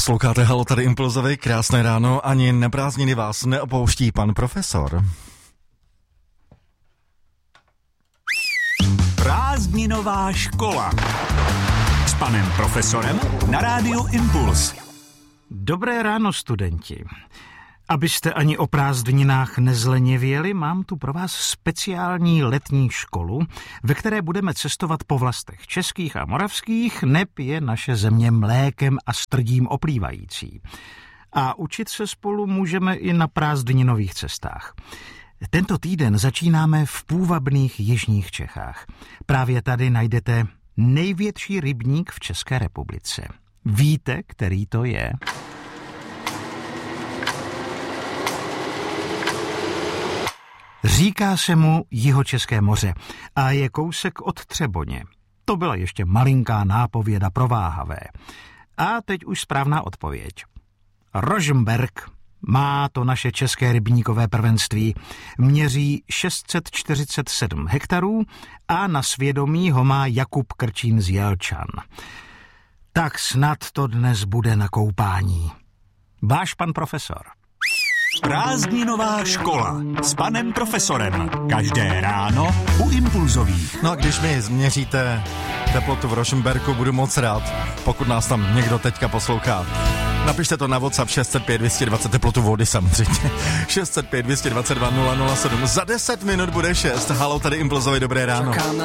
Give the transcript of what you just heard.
Posloucháte Halo, tady Impulzový, krásné ráno, ani na prázdniny vás neopouští pan profesor. Prázdninová škola s panem profesorem na rádiu Impuls. Dobré ráno, studenti. Abyste ani o prázdninách nezlenivěli, mám tu pro vás speciální letní školu, ve které budeme cestovat po vlastech českých a moravských, neb je naše země mlékem a strdím oplývající. A učit se spolu můžeme i na prázdninových cestách. Tento týden začínáme v půvabných jižních Čechách. Právě tady najdete největší rybník v České republice. Víte, který to je? Říká se mu Jihočeské moře a je kousek od Třeboně. To byla ještě malinká nápověda pro váhavé. A teď už správná odpověď. Rožmberk má to naše české rybníkové prvenství. Měří 647 hektarů a na svědomí ho má Jakub Krčín z Jelčan. Tak snad to dnes bude na koupání. Váš pan profesor. Prázdninová škola s panem profesorem. Každé ráno u Impulzových. No a když mi změříte teplotu v Rožmberku, budu moc rád, pokud nás tam někdo teďka poslouchá. Napište to na WhatsApp 605 220 teplotu vody samozřejmě. 605 222 007. Za 10 minut bude 6. Halo, tady Impulzový, dobré ráno.